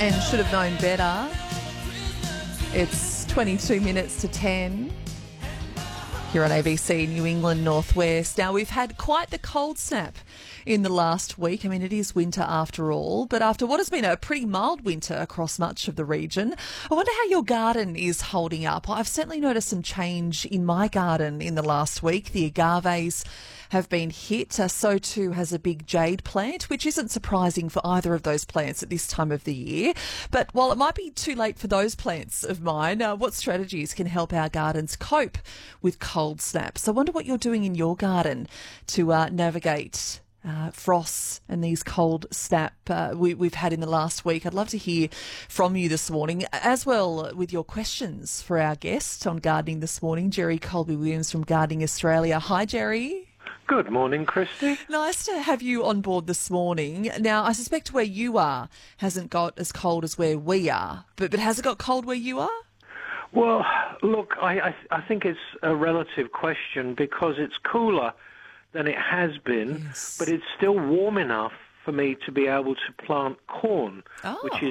and should have known better. It's 22 minutes to 10 here on ABC New England Northwest. Now, we've had quite the cold snap in the last week. I mean, it is winter after all, but after what has been a pretty mild winter across much of the region, I wonder how your garden is holding up. I've certainly noticed some change in my garden in the last week. The agaves have been hit. So too has a big jade plant, which isn't surprising for either of those plants at this time of the year. But while it might be too late for those plants of mine, what strategies can help our gardens cope with cold snaps? I wonder what you're doing in your garden to navigate frosts and these cold snap we've had in the last week. I'd love to hear from you this morning, as well with your questions for our guest on gardening this morning, Jerry Colby-Williams from Gardening Australia. Hi, Jerry. Good morning, Christy. Nice to have you on board this morning. Now, I suspect where you are hasn't got as cold as where we are, but has it got cold where you are? Well, look, I think it's a relative question because it's cooler than it has been, Yes. but it's still warm enough for me to be able to plant corn, which